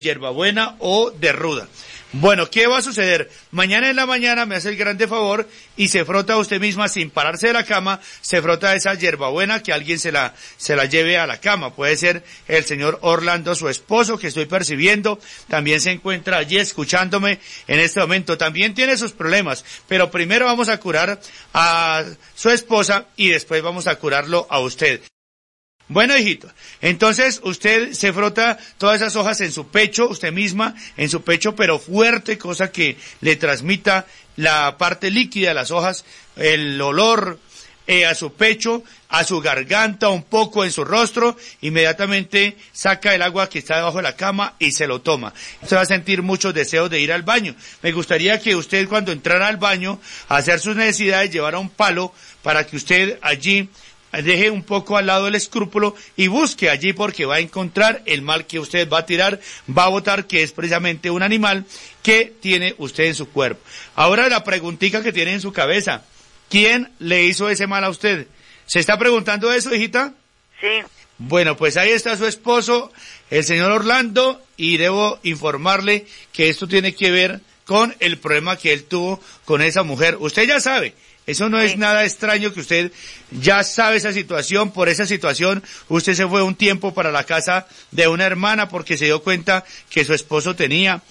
hierbabuena o de ruda. Bueno, ¿qué va a suceder? Mañana en la mañana me hace el grande favor y se frota usted misma sin pararse de la cama, se frota esa hierbabuena, que alguien se la lleve a la cama. Puede ser el señor Orlando, su esposo, que estoy percibiendo, también se encuentra allí escuchándome en este momento. También tiene sus problemas, pero primero vamos a curar a su esposa y después vamos a curarlo a usted. Bueno, hijito, entonces usted se frota todas esas hojas en su pecho, usted misma, en su pecho, pero fuerte, cosa que le transmita la parte líquida de las hojas, el olor a su pecho, a su garganta, un poco en su rostro, inmediatamente saca el agua que está debajo de la cama y se lo toma. Usted va a sentir muchos deseos de ir al baño. Me gustaría que usted, cuando entrara al baño a hacer sus necesidades, llevara un palo para que usted allí deje un poco al lado el escrúpulo y busque allí, porque va a encontrar el mal que usted va a tirar, va a botar, que es precisamente un animal que tiene usted en su cuerpo. Ahora la preguntita que tiene en su cabeza: ¿quién le hizo ese mal a usted? ¿Se está preguntando eso, hijita? Sí. Bueno, pues ahí está su esposo, el señor Orlando, y debo informarle que esto tiene que ver con el problema que él tuvo con esa mujer. Usted ya sabe. Eso no es nada extraño, que usted ya sabe esa situación. Por esa situación usted se fue un tiempo para la casa de una hermana porque se dio cuenta que su esposo tenía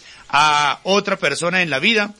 a otra persona en la vida.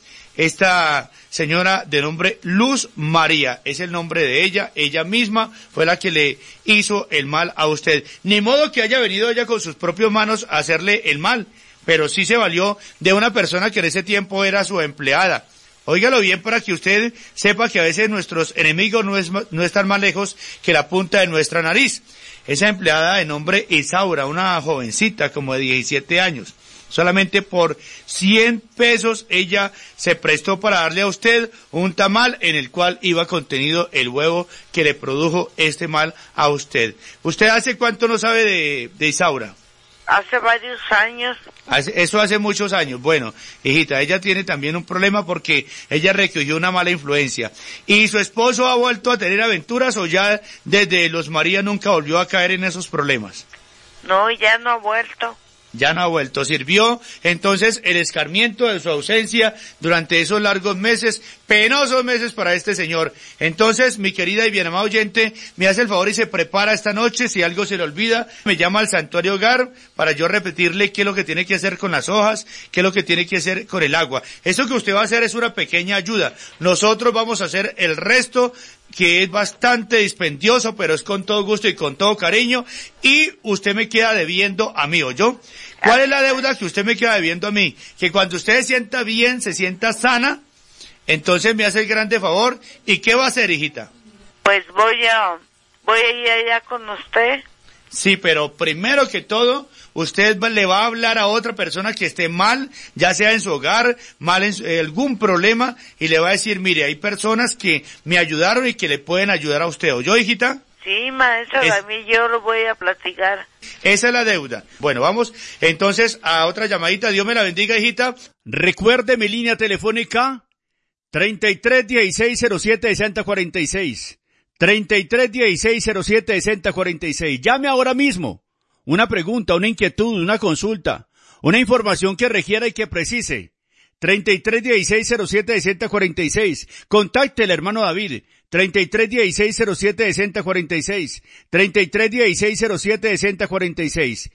Esta señora de nombre Luz María es el nombre de ella misma fue la que le hizo el mal a usted. Ni modo que haya venido ella con sus propias manos a hacerle el mal, pero sí se valió de una persona que en ese tiempo era su empleada. Óigalo bien para que usted sepa que a veces nuestros enemigos no están más lejos que la punta de nuestra nariz. Esa empleada de nombre Isaura, una jovencita como de 17 años, solamente por 100 pesos ella se prestó para darle a usted un tamal en el cual iba contenido el huevo que le produjo este mal a usted. ¿Usted hace cuánto no sabe de Isaura? Hace varios años. Eso hace muchos años. Bueno, hijita, ella tiene también un problema porque ella recogió una mala influencia. ¿Y su esposo ha vuelto a tener aventuras o ya desde Los María nunca volvió a caer en esos problemas? No, ya no ha vuelto. Ya no ha vuelto. Sirvió entonces el escarmiento de su ausencia durante esos largos meses, penosos meses para este señor. Entonces, mi querida y bien amada oyente, me hace el favor y se prepara esta noche. Si algo se le olvida, me llama al Santuario Hogar para yo repetirle qué es lo que tiene que hacer con las hojas, qué es lo que tiene que hacer con el agua. Eso que usted va a hacer es una pequeña ayuda. Nosotros vamos a hacer el resto, que es bastante dispendioso, pero es con todo gusto y con todo cariño, y usted me queda debiendo a mí, ¿oyó? ¿Cuál es la deuda que usted me queda debiendo a mí? Que cuando usted se sienta bien, se sienta sana, entonces me hace el grande favor. ¿Y qué va a hacer, hijita? Pues voy a ir allá con usted. Sí, pero primero que todo, usted le va a hablar a otra persona que esté mal, ya sea en su hogar, mal en algún problema, y le va a decir: mire, hay personas que me ayudaron y que le pueden ayudar a usted. ¿Oyó, hijita? Sí, maestra, a mí yo lo voy a platicar. Esa es la deuda. Bueno, vamos entonces a otra llamadita. Dios me la bendiga, hijita. Recuerde mi línea telefónica 3316076046. 3316076046. Llame ahora mismo. Una pregunta, una inquietud, una consulta, una información que requiera y que precise. 3316076046. Contacte al hermano David. 3316076046. 3316076046.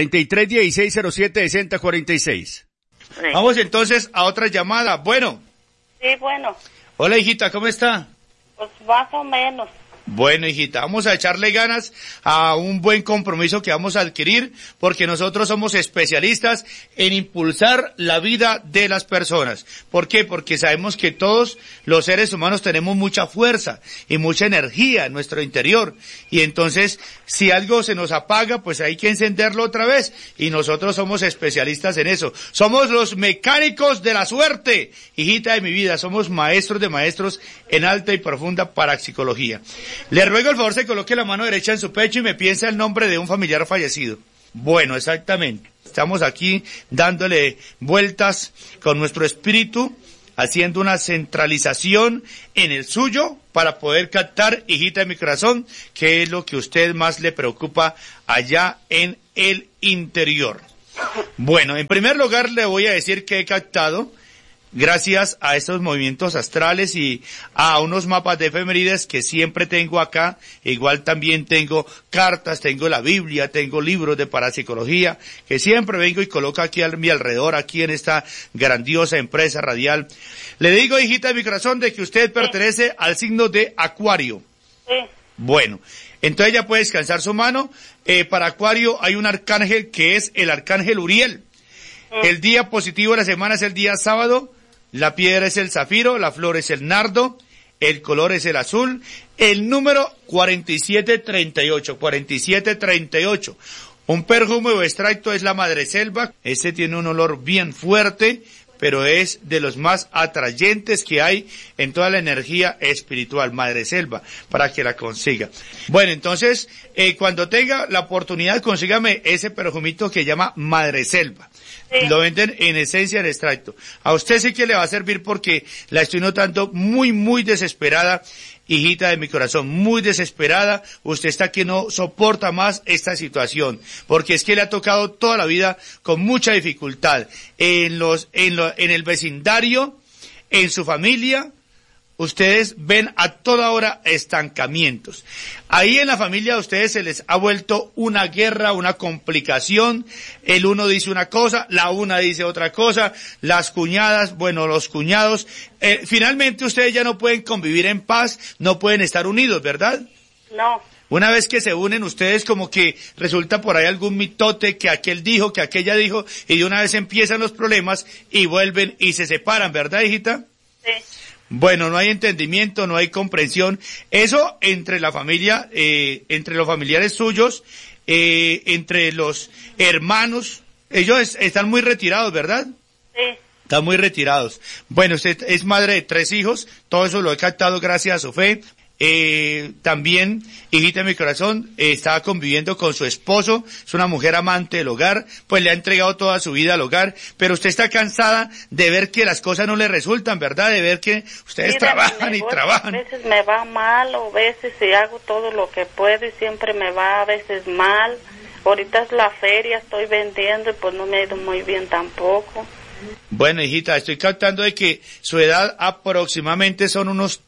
3316076046. Sí. Vamos entonces a otra llamada. Bueno. Sí, bueno. Hola, hijita, ¿cómo está? Pues más o menos. Bueno, hijita, vamos a echarle ganas a un buen compromiso que vamos a adquirir, porque nosotros somos especialistas en impulsar la vida de las personas. ¿Por qué? Porque sabemos que todos los seres humanos tenemos mucha fuerza y mucha energía en nuestro interior. Y entonces, si algo se nos apaga, pues hay que encenderlo otra vez. Y nosotros somos especialistas en eso. Somos los mecánicos de la suerte, hijita de mi vida. Somos maestros de maestros en alta y profunda parapsicología. Le ruego el favor se coloque la mano derecha en su pecho y me piensa el nombre de un familiar fallecido. Bueno, exactamente. Estamos aquí dándole vueltas con nuestro espíritu, haciendo una centralización en el suyo para poder captar, hijita de mi corazón, qué es lo que a usted más le preocupa allá en el interior. Bueno, en primer lugar le voy a decir que he captado, gracias a estos movimientos astrales y a unos mapas de efemérides que siempre tengo acá, igual también tengo cartas, tengo la Biblia, tengo libros de parapsicología, que siempre vengo y coloco aquí a mi alrededor, aquí en esta grandiosa empresa radial. Le digo, hijita de mi corazón, de que usted pertenece al signo de Acuario. Sí. Bueno, entonces ya puede descansar su mano. Para Acuario hay un arcángel que es el arcángel Uriel. El día positivo de la semana es el día sábado. La piedra es el zafiro, la flor es el nardo, el color es el azul, el número 4738, 4738. Un perfume o extracto es la madreselva. Este tiene un olor bien fuerte, pero es de los más atrayentes que hay en toda la energía espiritual, madreselva, para que la consiga. Bueno, entonces, cuando tenga la oportunidad, consígame ese perfumito que llama madreselva. Sí. Lo venden en esencia en extracto. A usted sí que le va a servir porque la estoy notando muy, muy desesperada, hijita de mi corazón, muy desesperada. Usted está que no soporta más esta situación, porque es que le ha tocado toda la vida con mucha dificultad en el vecindario, en su familia. Ustedes ven a toda hora estancamientos. Ahí en la familia de ustedes se les ha vuelto una guerra, una complicación. El uno dice una cosa, la una dice otra cosa, las cuñadas, bueno, los cuñados. Finalmente ustedes ya no pueden convivir en paz, no pueden estar unidos, ¿verdad? No. Una vez que se unen ustedes como que resulta por ahí algún mitote que aquel dijo, que aquella dijo, y de una vez empiezan los problemas y vuelven y se separan, ¿verdad, hijita? Sí. Bueno, no hay entendimiento, no hay comprensión. Eso entre la familia, entre los familiares suyos, entre los hermanos, ellos están muy retirados, ¿verdad? Sí. Están muy retirados. Bueno, usted es madre de 3 hijos, todo eso lo he captado gracias a su fe. También, hijita de mi corazón, estaba conviviendo con su esposo, es una mujer amante del hogar, pues le ha entregado toda su vida al hogar, pero usted está cansada de ver que las cosas no le resultan, ¿verdad? De ver que ustedes trabajan y trabajan. A veces me va mal, o a veces si hago todo lo que puedo y siempre me va a veces mal. Ahorita es la feria, estoy vendiendo y pues no me ha ido muy bien tampoco. Bueno, hijita, estoy captando de que su edad aproximadamente son unos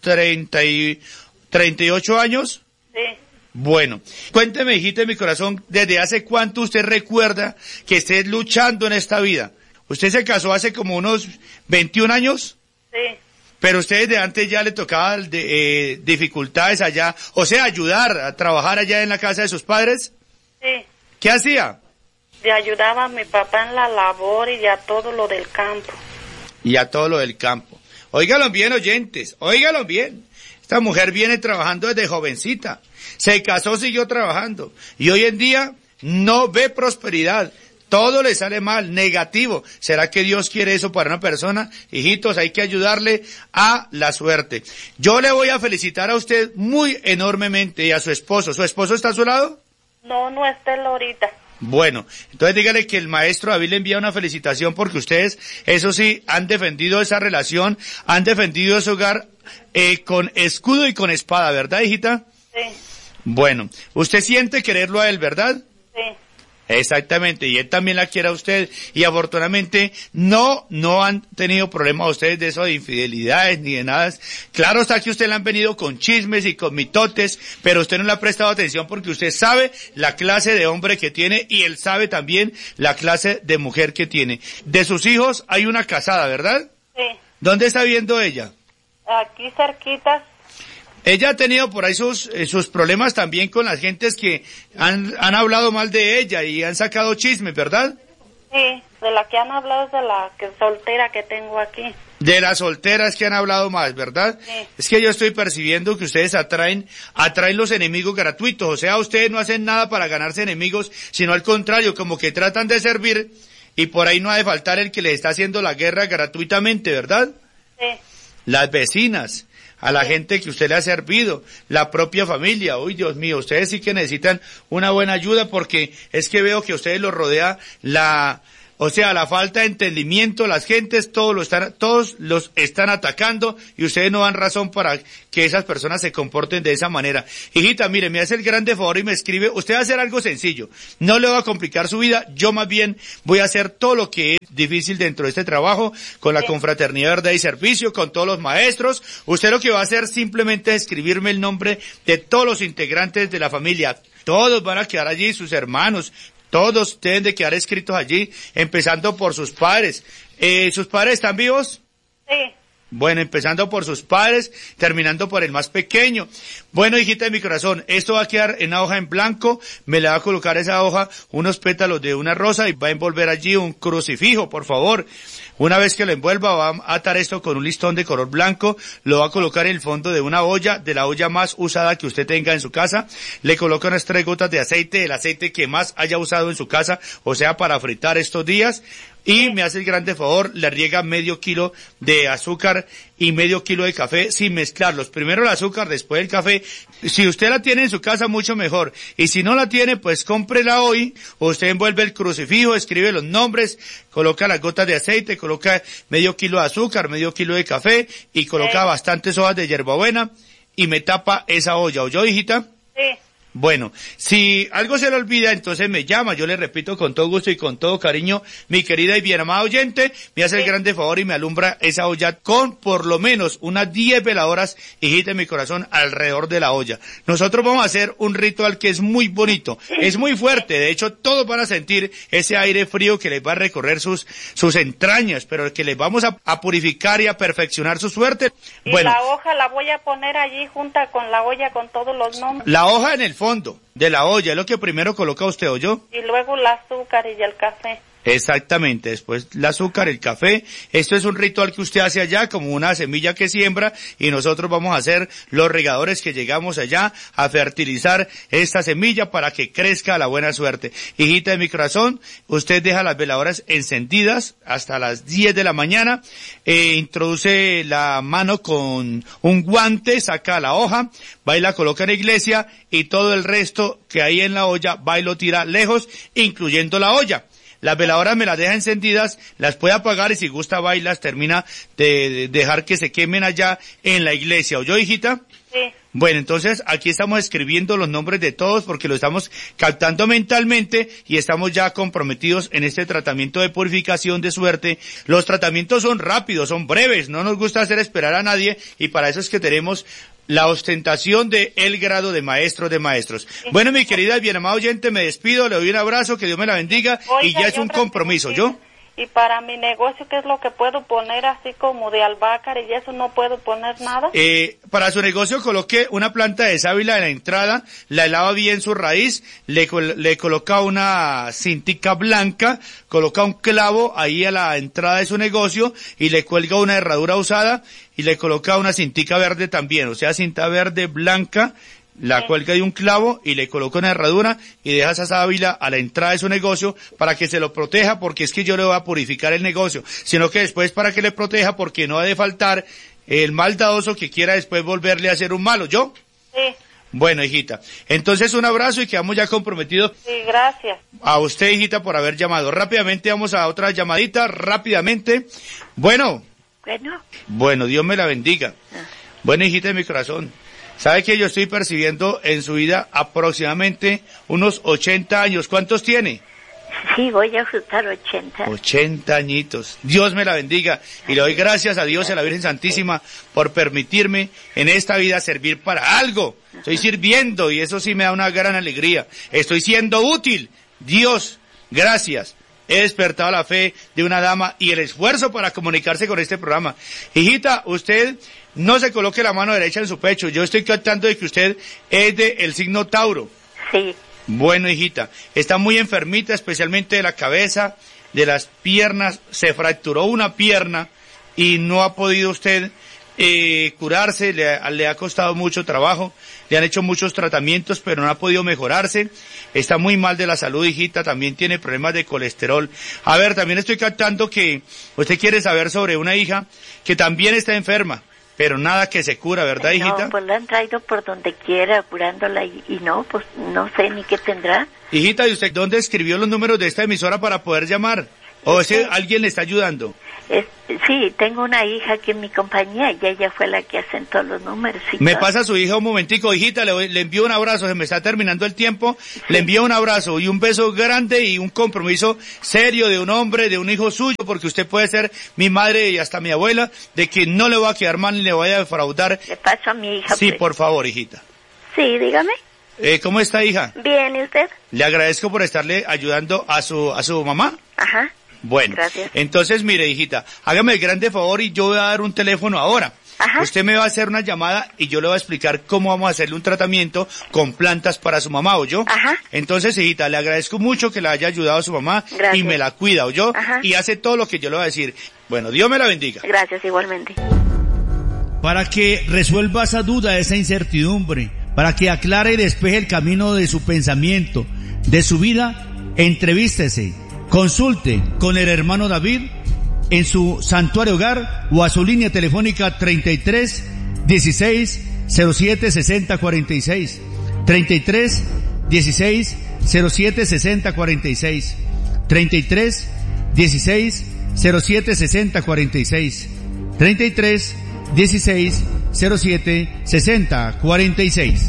38 años. Sí. Bueno, cuénteme, hijita de mi corazón, ¿desde hace cuánto usted recuerda que esté luchando en esta vida? ¿Usted se casó hace como unos 21 años? Sí. Pero usted desde antes ya le tocaba dificultades allá, o sea, ayudar a trabajar allá en la casa de sus padres. Sí. ¿Qué hacía? Le ayudaba a mi papá en la labor y a todo lo del campo. Y a todo lo del campo. Óiganlo bien, oyentes, óiganlo bien. Esta mujer viene trabajando desde jovencita. Se casó, siguió trabajando. Y hoy en día no ve prosperidad. Todo le sale mal, negativo. ¿Será que Dios quiere eso para una persona? Hijitos, hay que ayudarle a la suerte. Yo le voy a felicitar a usted muy enormemente y a su esposo. ¿Su esposo está a su lado? No, no está él ahorita. Bueno, entonces dígale que el maestro David le envía una felicitación porque ustedes, eso sí, han defendido esa relación, han defendido ese hogar con escudo y con espada, ¿verdad, hijita? Sí. Bueno, usted siente quererlo a él, ¿verdad? Sí. Exactamente, y él también la quiere a usted, y afortunadamente no han tenido problemas ustedes de eso de infidelidades ni de nada. Claro está que usted le han venido con chismes y con mitotes, pero usted no le ha prestado atención porque usted sabe la clase de hombre que tiene y él sabe también la clase de mujer que tiene. De sus hijos hay una casada, ¿verdad? Sí. ¿Dónde está viendo ella? Aquí cerquita. Ella ha tenido por ahí sus problemas también con las gentes que han hablado mal de ella y han sacado chismes, ¿verdad? Sí, de la que han hablado es de la soltera que tengo aquí. De las solteras que han hablado más, ¿verdad? Sí. Es que yo estoy percibiendo que ustedes atraen los enemigos gratuitos, o sea, ustedes no hacen nada para ganarse enemigos, sino al contrario, como que tratan de servir y por ahí no ha de faltar el que les está haciendo la guerra gratuitamente, ¿verdad? Sí. Las vecinas, a la gente que usted le ha servido, la propia familia. Uy, Dios mío, ustedes sí que necesitan una buena ayuda porque es que veo que a ustedes los rodea O sea, la falta de entendimiento, las gentes, todos los están atacando y ustedes no dan razón para que esas personas se comporten de esa manera. Hijita, mire, me hace el grande favor y me escribe, usted va a hacer algo sencillo, no le va a complicar su vida, yo más bien voy a hacer todo lo que es difícil dentro de este trabajo, con la confraternidad, verdad y servicio, con todos los maestros. Usted lo que va a hacer simplemente es escribirme el nombre de todos los integrantes de la familia, todos van a quedar allí, sus hermanos, todos deben de quedar escritos allí, empezando por sus padres. ¿Sus padres están vivos? Sí. Bueno, empezando por sus padres, terminando por el más pequeño. Bueno, hijita de mi corazón, esto va a quedar en una hoja en blanco, me le va a colocar esa hoja unos pétalos de una rosa y va a envolver allí un crucifijo, por favor. Una vez que lo envuelva, va a atar esto con un listón de color blanco, lo va a colocar en el fondo de una olla, de la olla más usada que usted tenga en su casa, le coloca unas 3 gotas de aceite, el aceite que más haya usado en su casa, o sea, para fritar estos días, y me hace el grande favor, le riega medio kilo de azúcar y medio kilo de café sin mezclarlos. Primero el azúcar, después el café. Si usted la tiene en su casa, mucho mejor. Y si no la tiene, pues cómprela hoy. Usted envuelve el crucifijo, escribe los nombres, coloca las gotas de aceite, coloca medio kilo de azúcar, medio kilo de café y coloca bastantes hojas de hierbabuena y me tapa esa olla. ¿Oyó, hijita? Sí. Bueno, si algo se le olvida, entonces me llama, yo le repito con todo gusto y con todo cariño, mi querida y bien amada oyente, me hace el grande favor y me alumbra esa olla con por lo menos unas 10 veladoras, hijita de mi corazón, alrededor de la olla. Nosotros vamos a hacer un ritual que es muy bonito, es muy fuerte, de hecho todos van a sentir ese aire frío que les va a recorrer sus entrañas, pero que les vamos a purificar y a perfeccionar su suerte. Y bueno, la hoja la voy a poner allí junta con la olla con todos los nombres. la hoja en el fondo de la olla es lo que primero coloca usted, ¿oyó? Y luego el azúcar y el café. Exactamente, después el azúcar, el café. Esto es un ritual que usted hace allá como una semilla que siembra y nosotros vamos a hacer los regadores que llegamos allá a fertilizar esta semilla para que crezca la buena suerte. Hijita de mi corazón, usted deja las veladoras encendidas hasta las 10 de la mañana, introduce la mano con un guante, saca la hoja, va y la coloca en la iglesia y todo el resto que hay en la olla va y lo tira lejos, incluyendo la olla. Las veladoras me las deja encendidas, las puede apagar y si gusta va y las termina de dejar que se quemen allá en la iglesia. ¿Oyó, hijita? Sí. Bueno, entonces aquí estamos escribiendo los nombres de todos porque lo estamos captando mentalmente y estamos ya comprometidos en este tratamiento de purificación de suerte. Los tratamientos son rápidos, son breves, no nos gusta hacer esperar a nadie y para eso es que tenemos la ostentación de el grado de maestro de maestros. Bueno, mi querida y bien amada oyente, me despido, le doy un abrazo, que Dios me la bendiga. Oiga, y ya es un compromiso, ¿yo? Y para mi negocio, ¿qué es lo que puedo poner así como de albahaca y eso no puedo poner nada? Para su negocio coloque una planta de sábila en la entrada, la lava bien su raíz, le coloca una cintica blanca, coloca un clavo ahí a la entrada de su negocio y le cuelga una herradura usada y le coloca una cintica verde también, o sea, cinta verde blanca, la cuelga de un clavo y le coloca una herradura y deja esa sábila a la entrada de su negocio para que se lo proteja, porque es que yo le voy a purificar el negocio, sino que después para que le proteja, porque no ha de faltar el maldadoso que quiera después volverle a hacer un malo, ¿yo? Sí. Bueno, hijita, entonces un abrazo y quedamos ya comprometidos. Sí, gracias. A usted, hijita, por haber llamado. Rápidamente vamos a otra llamadita, rápidamente. Bueno. Bueno, Dios me la bendiga. Bueno, hijita de mi corazón. ¿Sabe que yo estoy percibiendo en su vida aproximadamente unos 80 años? ¿Cuántos tiene? Sí, voy a ajustar 80. 80 añitos. Dios me la bendiga. Y le doy gracias a Dios y a la Virgen Santísima por permitirme en esta vida servir para algo. Estoy sirviendo y eso sí me da una gran alegría. Estoy siendo útil. Dios, gracias. He despertado la fe de una dama y el esfuerzo para comunicarse con este programa. Hijita, usted no se coloque la mano derecha en su pecho. Yo estoy captando de que usted es del signo Tauro. Sí. Bueno, hijita, está muy enfermita, especialmente de la cabeza, de las piernas. Se fracturó una pierna y no ha podido usted curarse. Le ha costado mucho trabajo. Le han hecho muchos tratamientos, pero no ha podido mejorarse. Está muy mal de la salud, hijita. También tiene problemas de colesterol. A ver, también estoy captando que usted quiere saber sobre una hija que también está enferma, pero nada que se cura, ¿verdad, hijita? No, pues la han traído por donde quiera, curándola, y no, pues no sé ni qué tendrá. Hijita, ¿y usted dónde escribió los números de esta emisora para poder llamar? ¿O alguien le está ayudando? Sí, tengo una hija que es mi compañía y ella fue la que asentó los números. Me pasa a su hija un momentico, hijita, le envío un abrazo, se me está terminando el tiempo, sí. Le envío un abrazo y un beso grande y un compromiso serio de un hombre, de un hijo suyo, porque usted puede ser mi madre y hasta mi abuela, de que no le va a quedar mal ni le vaya a defraudar. Le paso a mi hija. Sí, pues. Por favor, hijita. Sí, dígame. ¿Cómo está, hija? Bien, ¿y usted? Le agradezco por estarle ayudando a su mamá. Ajá. Bueno, gracias. Entonces, mire, hijita, hágame el grande favor y yo voy a dar un teléfono ahora. Ajá. Usted me va a hacer una llamada y yo le voy a explicar cómo vamos a hacerle un tratamiento con plantas para su mamá, ¿oyó? Ajá. Entonces, hijita, le agradezco mucho que le haya ayudado a su mamá. Gracias. Y me la cuida, ¿oyó? Ajá. Y hace todo lo que yo le voy a decir. Bueno, Dios me la bendiga. Gracias, igualmente. Para que resuelva esa duda, esa incertidumbre, para que aclare y despeje el camino de su pensamiento, de su vida, entrevístese. Consulte con el hermano David en su santuario hogar o a su línea telefónica 33 16 07 60 46. 33 16 07 60 46. 33 16 07 60 46. 33 16 07 60 46.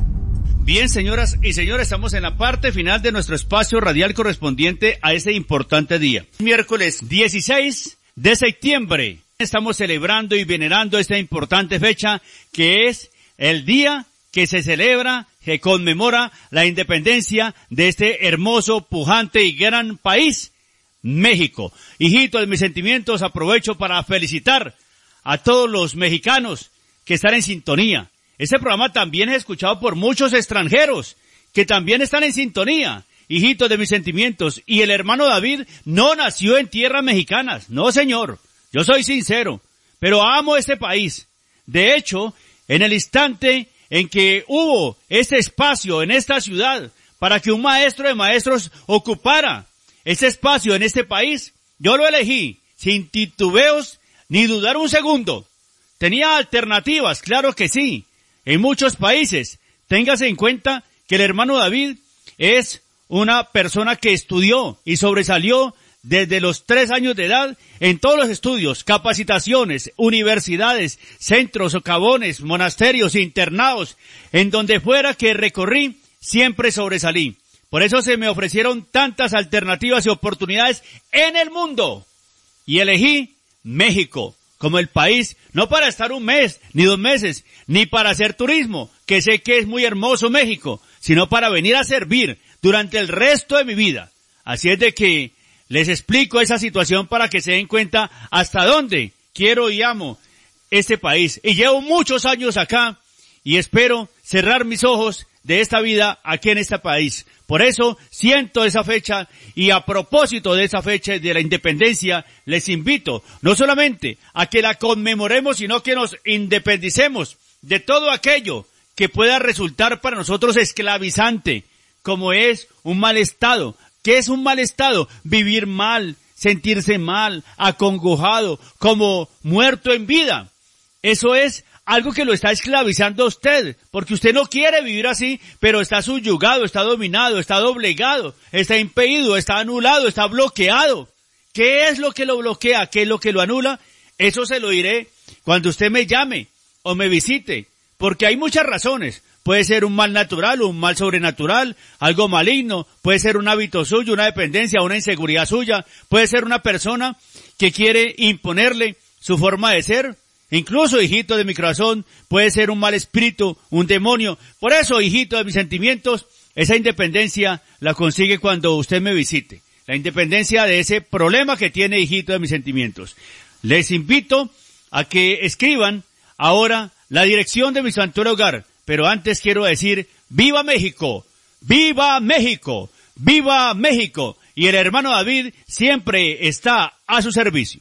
Bien, señoras y señores, estamos en la parte final de nuestro espacio radial correspondiente a este importante día. Miércoles 16 de septiembre estamos celebrando y venerando esta importante fecha que es el día que se celebra, que conmemora la independencia de este hermoso, pujante y gran país, México. Hijitos de mis sentimientos, aprovecho para felicitar a todos los mexicanos que están en sintonía. Este programa también es escuchado por muchos extranjeros que también están en sintonía, hijitos de mis sentimientos. Y el hermano David no nació en tierras mexicanas, no señor, yo soy sincero, pero amo este país. De hecho, en el instante en que hubo este espacio en esta ciudad para que un maestro de maestros ocupara ese espacio en este país, yo lo elegí sin titubeos ni dudar un segundo. Tenía alternativas, claro que sí. En muchos países, téngase en cuenta que el hermano David es una persona que estudió y sobresalió desde los 3 años de edad en todos los estudios, capacitaciones, universidades, centros, socavones, monasterios, internados, en donde fuera que recorrí, siempre sobresalí. Por eso se me ofrecieron tantas alternativas y oportunidades en el mundo. Y elegí México como el país, no para estar 1 mes, ni 2 meses, ni para hacer turismo, que sé que es muy hermoso México, sino para venir a servir durante el resto de mi vida. Así es de que les explico esa situación para que se den cuenta hasta dónde quiero y amo este país. Y llevo muchos años acá y espero cerrar mis ojos de esta vida aquí en este país. Por eso siento esa fecha y a propósito de esa fecha de la independencia les invito no solamente a que la conmemoremos, sino que nos independicemos de todo aquello que pueda resultar para nosotros esclavizante, como es un mal estado. ¿Qué es un mal estado? Vivir mal, sentirse mal, acongojado, como muerto en vida. Eso es algo que lo está esclavizando a usted, porque usted no quiere vivir así, pero está subyugado, está dominado, está doblegado, está impedido, está anulado, está bloqueado. ¿Qué es lo que lo bloquea? ¿Qué es lo que lo anula? Eso se lo diré cuando usted me llame o me visite, porque hay muchas razones. Puede ser un mal natural o un mal sobrenatural, algo maligno, puede ser un hábito suyo, una dependencia, una inseguridad suya, puede ser una persona que quiere imponerle su forma de ser. Incluso, hijito de mi corazón, puede ser un mal espíritu, un demonio. Por eso, hijito de mis sentimientos, esa independencia la consigue cuando usted me visite. La independencia de ese problema que tiene, hijito de mis sentimientos. Les invito a que escriban ahora la dirección de mi santuario hogar. Pero antes quiero decir, ¡viva México! ¡Viva México! ¡Viva México! Y el hermano David siempre está a su servicio.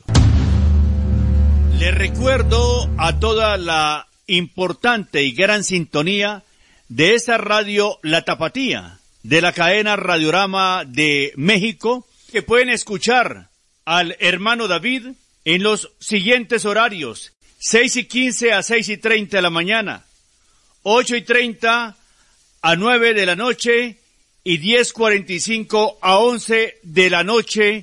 Les recuerdo a toda la importante y gran sintonía de esta radio La Tapatía, de la cadena Radiorama de México, que pueden escuchar al hermano David en los siguientes horarios: 6:15 a 6:30 de la mañana, 8:30 a 9 de la noche y 10:45 a 11 de la noche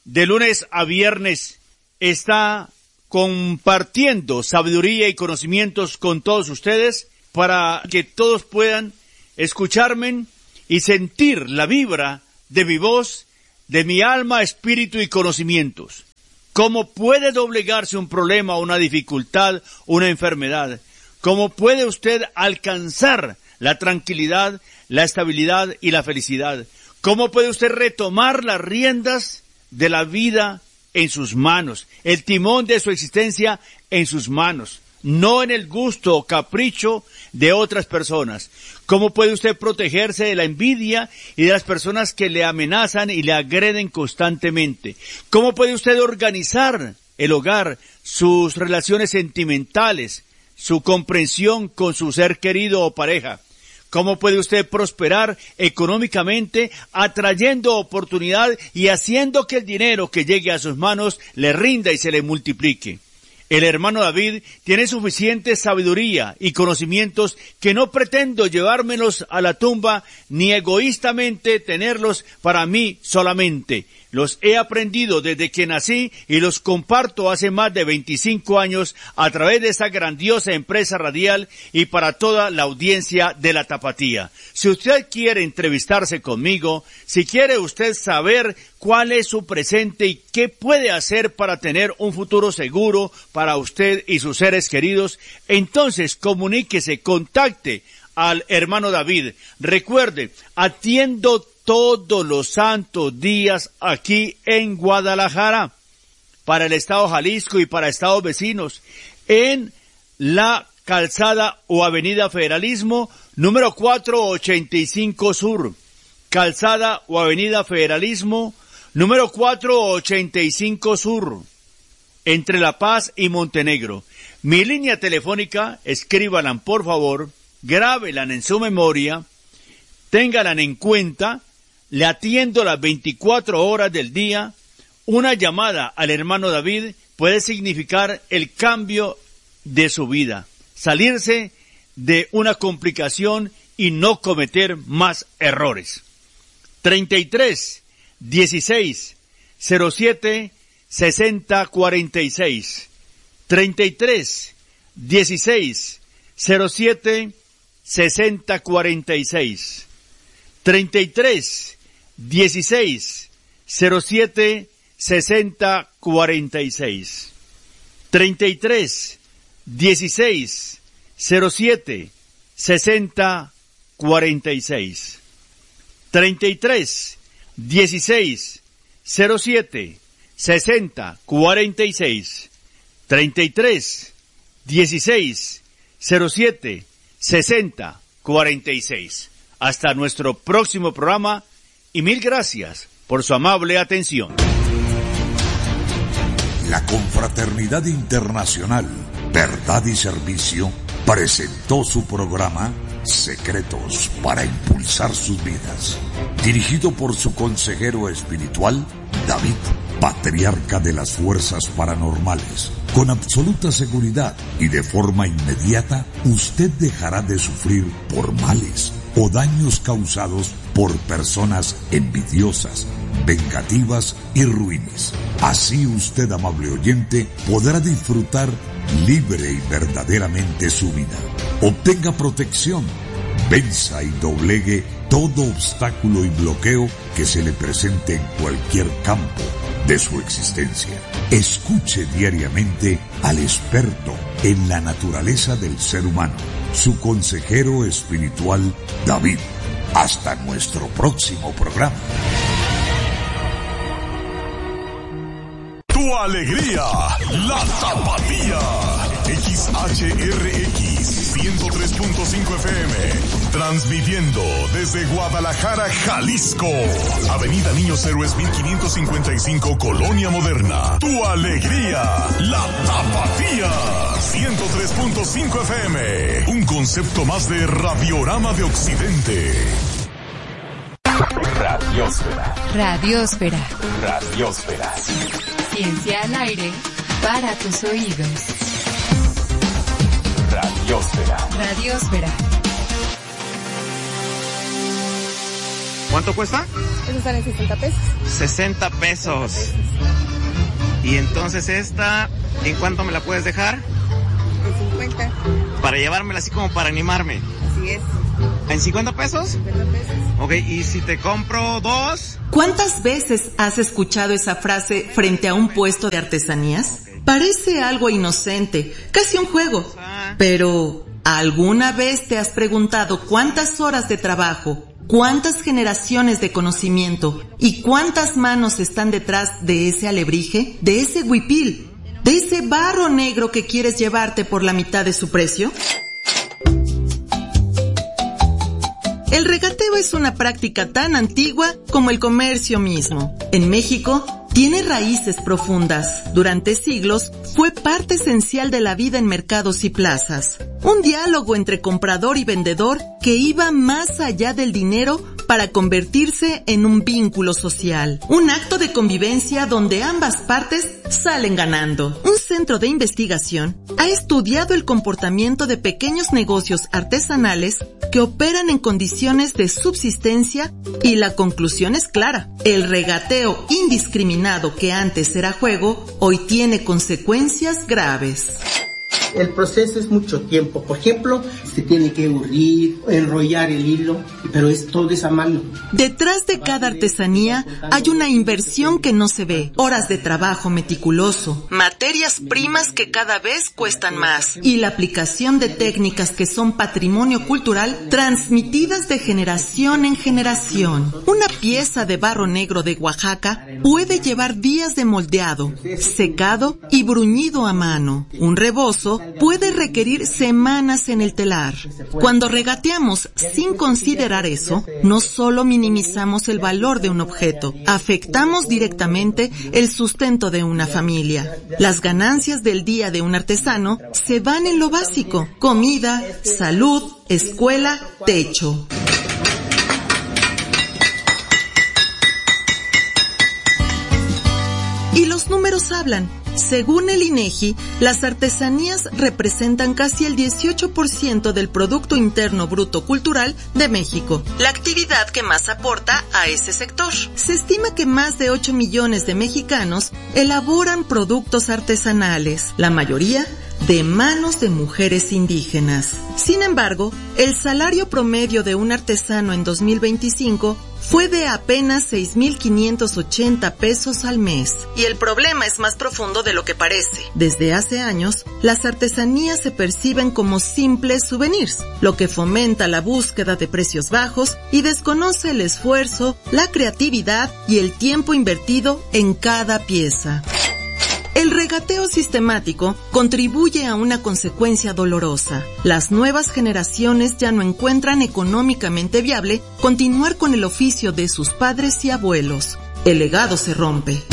de lunes a viernes está compartiendo sabiduría y conocimientos con todos ustedes para que todos puedan escucharme y sentir la vibra de mi voz, de mi alma, espíritu y conocimientos. ¿Cómo puede doblegarse un problema, una dificultad, una enfermedad? ¿Cómo puede usted alcanzar la tranquilidad, la estabilidad y la felicidad? ¿Cómo puede usted retomar las riendas de la vida en sus manos, el timón de su existencia en sus manos, no en el gusto o capricho de otras personas? ¿Cómo puede usted protegerse de la envidia y de las personas que le amenazan y le agreden constantemente? ¿Cómo puede usted organizar el hogar, sus relaciones sentimentales, su comprensión con su ser querido o pareja? ¿Cómo puede usted prosperar económicamente, atrayendo oportunidad y haciendo que el dinero que llegue a sus manos le rinda y se le multiplique? El hermano David tiene suficiente sabiduría y conocimientos que no pretendo llevármelos a la tumba ni egoístamente tenerlos para mí solamente. Los he aprendido desde que nací y los comparto hace más de 25 años a través de esta grandiosa empresa radial y para toda la audiencia de La Tapatía. Si usted quiere entrevistarse conmigo, si quiere usted saber cuál es su presente y qué puede hacer para tener un futuro seguro para usted y sus seres queridos, entonces comuníquese, contacte al hermano David. Recuerde, atiendo todos los santos días aquí en Guadalajara, para el estado Jalisco y para estados vecinos, en la calzada o avenida Federalismo, número 485 Sur. Calzada o avenida Federalismo, número 485 Sur, entre La Paz y Montenegro. Mi línea telefónica, escríbanla por favor, grábenla en su memoria, ténganla en cuenta. Le atiendo las 24 horas del día. Una llamada al hermano David puede significar el cambio de su vida, salirse de una complicación y no cometer más errores. 33 16 07 60 46. 33 16 07 60 46. 33 16 07 60 46. 33 16 07 60 46. 33 16 07 60 46. 33 16 07 60 46. Hasta nuestro próximo programa y mil gracias por su amable atención. La Confraternidad Internacional Verdad y Servicio presentó su programa Secretos para Impulsar Sus Vidas, dirigido por su consejero espiritual David, patriarca de las fuerzas paranormales. Con absoluta seguridad y de forma inmediata, usted dejará de sufrir por males o daños causados por personas envidiosas, vengativas y ruines. Así usted, amable oyente, podrá disfrutar libre y verdaderamente su vida. Obtenga protección, venza y doblegue todo obstáculo y bloqueo que se le presente en cualquier campo de su existencia. Escuche diariamente al experto en la naturaleza del ser humano, su consejero espiritual David. Hasta nuestro próximo programa. Tu alegría, La Tapatía. XHRX 103.5 FM. Transmitiendo desde Guadalajara, Jalisco. Avenida Niños Héroes 1555, Colonia Moderna. Tu alegría, La Tapatía. 103.5 FM. Un concepto más de Radiorama de Occidente. Radiosfera. Radiosfera. Radiosfera. Ciencia al aire para tus oídos. Radiosfera. Radiosfera. ¿Cuánto cuesta? Eso sale 60 pesos. 60 pesos. Y entonces esta, ¿en cuánto me la puedes dejar? En 50. Para llevármela así como para animarme. Así es. ¿En 50 pesos? 50 pesos. Ok, ¿y si te compro 2? ¿Cuántas veces has escuchado esa frase frente a un puesto de artesanías? Parece algo inocente, casi un juego. Pero, ¿alguna vez te has preguntado cuántas horas de trabajo, cuántas generaciones de conocimiento y cuántas manos están detrás de ese alebrije, de ese huipil, de ese barro negro que quieres llevarte por la mitad de su precio? El regateo es una práctica tan antigua como el comercio mismo. En México, tiene raíces profundas. Durante siglos, fue parte esencial de la vida en mercados y plazas. Un diálogo entre comprador y vendedor que iba más allá del dinero para convertirse en un vínculo social. Un acto de convivencia donde ambas partes salen ganando. Un centro de investigación ha estudiado el comportamiento de pequeños negocios artesanales que operan en condiciones de subsistencia y la conclusión es clara. El regateo indiscriminado que antes era juego, hoy tiene consecuencias graves. El proceso es mucho tiempo. Por ejemplo, se tiene que urdir, enrollar el hilo, pero todo es a mano. Detrás de cada artesanía hay una inversión que no se ve, horas de trabajo meticuloso, materias primas que cada vez cuestan más y la aplicación de técnicas que son patrimonio cultural transmitidas de generación en generación. Una pieza de barro negro de Oaxaca puede llevar días de moldeado, secado y bruñido a mano. Un rebozo puede requerir semanas en el telar. Cuando regateamos sin considerar eso, no solo minimizamos el valor de un objeto, afectamos directamente el sustento de una familia. Las ganancias del día de un artesano se van en lo básico: comida, salud, escuela, techo. Y los números hablan. Según el INEGI, las artesanías representan casi el 18% del Producto Interno Bruto Cultural de México, la actividad que más aporta a ese sector. Se estima que más de 8 millones de mexicanos elaboran productos artesanales, la mayoría de manos de mujeres indígenas. Sin embargo, el salario promedio de un artesano en 2025 fue de apenas 6,580 pesos al mes. Y el problema es más profundo de lo que parece. Desde hace años, las artesanías se perciben como simples souvenirs, lo que fomenta la búsqueda de precios bajos y desconoce el esfuerzo, la creatividad y el tiempo invertido en cada pieza. El regateo sistemático contribuye a una consecuencia dolorosa. Las nuevas generaciones ya no encuentran económicamente viable continuar con el oficio de sus padres y abuelos. El legado se rompe.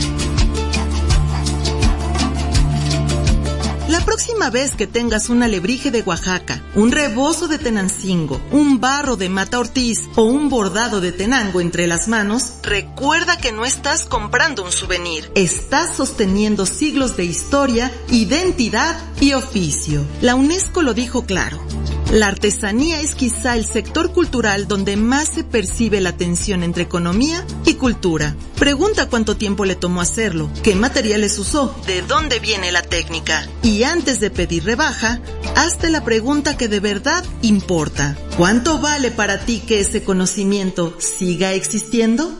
La próxima vez que tengas un alebrije de Oaxaca, un rebozo de Tenancingo, un barro de Mata Ortiz o un bordado de Tenango entre las manos, recuerda que no estás comprando un souvenir, estás sosteniendo siglos de historia, identidad y oficio. La UNESCO lo dijo claro. La artesanía es quizá el sector cultural donde más se percibe la tensión entre economía y cultura. Pregunta cuánto tiempo le tomó hacerlo, qué materiales usó, de dónde viene la técnica. Y antes de pedir rebaja, hazte la pregunta que de verdad importa. ¿Cuánto vale para ti que ese conocimiento siga existiendo?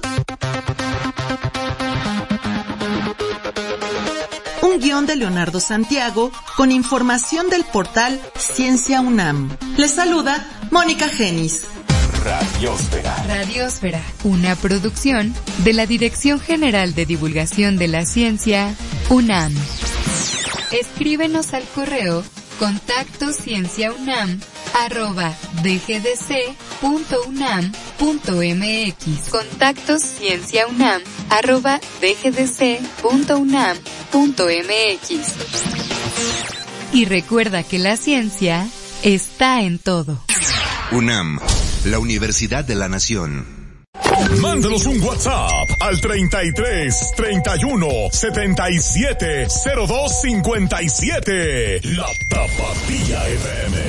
Un guión de Leonardo Santiago con información del portal Ciencia UNAM. Les saluda Mónica Genis. Radiósfera. Radiósfera, una producción de la Dirección General de Divulgación de la Ciencia, UNAM. Escríbenos al correo contactoscienciaunam@dgdc.unam.mx. contactoscienciaunam@dgdc.unam.mx. Y recuerda que la ciencia está en todo. UNAM, la Universidad de la Nación. Mándanos un WhatsApp al 33 31 77 02 57. La Tapatía FM.